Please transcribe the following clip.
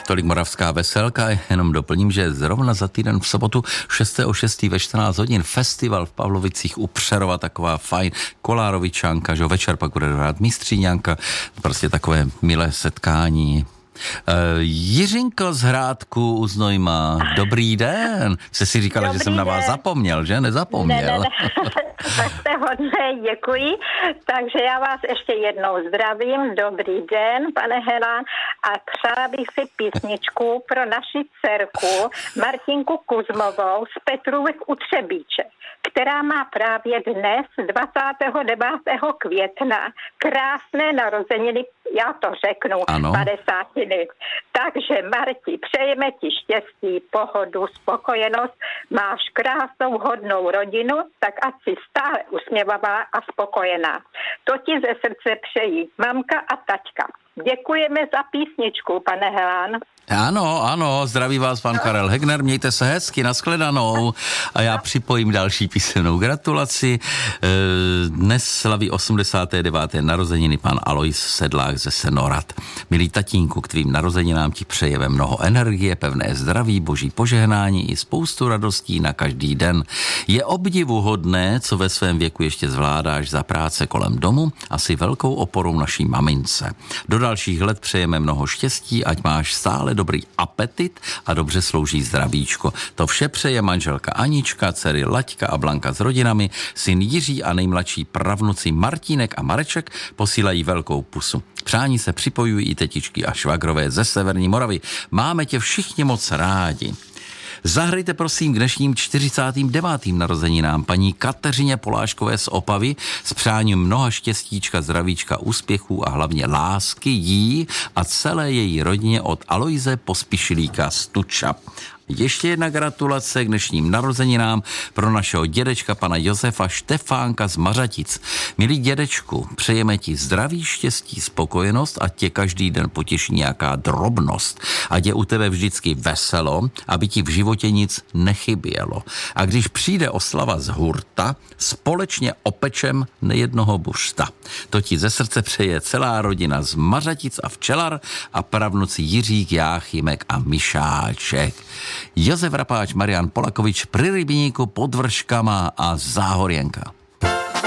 Tolik Moravská veselka, jenom doplním, že zrovna za týden v sobotu 6.6. ve 14 hodin festival v Pavlovicích u Přerova, taková fajn kolárovičánka, že večer pak bude hrát mistříňánka, prostě takové milé setkání. Jiřinko z Hrádku u Znojma, dobrý den. Jste si říkala, dobrý že jsem na vás zapomněl, že? Nezapomněl. Ne. Tak jste hodně, děkuji. Takže já vás ještě jednou zdravím. Dobrý den, pane Helán. A přála bych si písničku pro naši dcerku Martinku Kuzmovou z Petrůvek u Třebíče, která má právě dnes 29. května krásné narozeniny, já to řeknu, ano. 50. Takže Marti, přejeme ti štěstí, pohodu, spokojenost, máš krásnou, hodnou rodinu, tak ať si stále usměvavá a spokojená. To ti ze srdce přejí mamka a taťka. Děkujeme za písničku, pane Helán. Ano, zdraví vás pan Karel Hegner, mějte se hezky, nashledanou a já připojím další písemnou gratulaci. Dnes slaví 89. narozeniny pan Alois Sedlák ze Senohrad. Milý tatínku, k tvým narozeninám ti přejeme mnoho energie, pevné zdraví, boží požehnání i spoustu radostí na každý den. Je obdivuhodné, co ve svém věku ještě zvládáš za práce kolem domu, asi velkou oporou naší mamince. Do dalších let přejeme mnoho štěstí, ať máš stále dobrý apetit a dobře slouží zdravíčko. To vše přeje manželka Anička, dcery Laďka a Blanka s rodinami, syn Jiří a nejmladší pravnuci Martínek a Mareček posílají velkou pusu. Přání se připojují i tetičky a švagrové ze Severní Moravy. Máme tě všichni moc rádi. Zahrajte prosím k dnešním 49. narozeninám paní Kateřině Poláškové z Opavy s přáním mnoha štěstíčka, zdravíčka, úspěchů a hlavně lásky jí a celé její rodině od Aloise Pospišilíka z Tuča. Ještě jedna gratulace k dnešním narozeninám pro našeho dědečka pana Josefa Štefánka z Mařatic. Milý dědečku, přejeme ti zdraví, štěstí, spokojenost a tě každý den potěší nějaká drobnost. Ať je u tebe vždycky veselo, aby ti v životě nic nechybělo. A když přijde oslava z hurta, společně opečem nejednoho buřta. To ti ze srdce přeje celá rodina z Mařatic a Včelar a pravnuci Jiřík, Jáchymek a Mišáček. Josef Rapáč, Marian Polakovič, Pri Rybníku, pod Vrškama a Záhorjenka.